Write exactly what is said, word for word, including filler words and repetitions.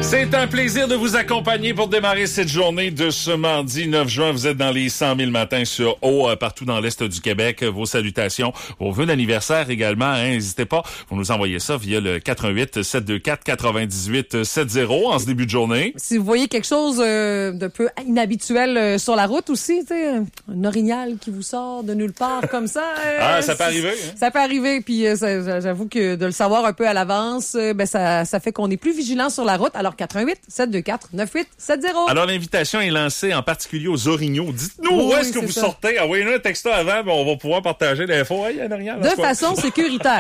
C'est un plaisir de vous accompagner pour démarrer cette journée de ce mardi neuf juin. Vous êtes dans les cent mille matins sur eau euh, partout dans l'Est du Québec. Vos salutations, vos vœux d'anniversaire également. Hein, n'hésitez pas, vous nous envoyez ça via le quatre un huit, sept deux quatre, quatre-vingt-dix-huit soixante en ce début de journée. Si vous voyez quelque chose euh, de peu inhabituel euh, sur la route aussi, tu sais, un orignal qui vous sort de nulle part comme ça. Euh, ah, ça peut arriver. Hein? Ça peut arriver, puis euh, ça, j'avoue que de le savoir un peu à l'avance, euh, ben ça, ça fait qu'on est plus vigilant sur la route. Alors quatre un huit, sept deux quatre, neuf huit sept zéro. Alors, l'invitation est lancée en particulier aux orignaux. Dites-nous oui, où est-ce que c'est vous ça. sortez. Envoyez-nous un texto avant, ben on va pouvoir partager l'info. Hey, il y a un orignal, de façon sécuritaire.